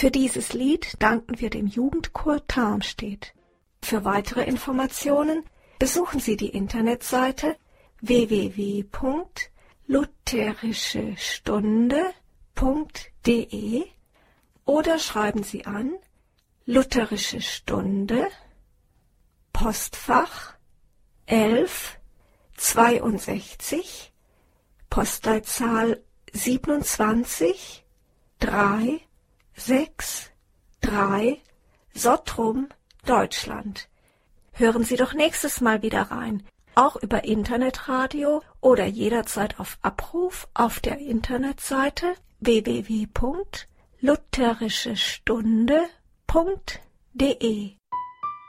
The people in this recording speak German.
Für dieses Lied danken wir dem Jugendchor Tarmstedt. Für weitere Informationen besuchen Sie die Internetseite www.lutherischestunde.de oder schreiben Sie an Lutherische Stunde, Postfach 1162, Postleitzahl 27 363, Sottrum, Deutschland. Hören Sie doch nächstes Mal wieder rein, auch über Internetradio oder jederzeit auf Abruf auf der Internetseite www.lutherischestunde.de.